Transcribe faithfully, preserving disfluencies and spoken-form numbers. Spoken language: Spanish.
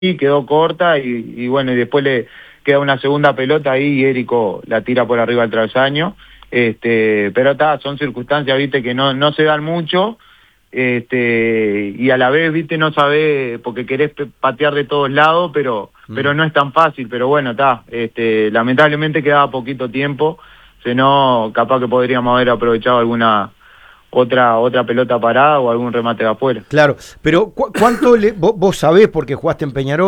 y quedó corta y, y bueno, y después le queda una segunda pelota ahí y Érico la tira por arriba del travesaño. Este, pero está, son circunstancias, viste, que no, no se dan mucho, este, y a la vez, viste, no sabés, porque querés patear de todos lados, pero, mm. pero no es tan fácil, pero bueno, está, este, lamentablemente quedaba poquito tiempo, si no, capaz que podríamos haber aprovechado alguna otra otra pelota parada o algún remate de afuera. Claro, pero ¿cu ¿cuánto le, vos, vos sabés, porque jugaste en Peñarol?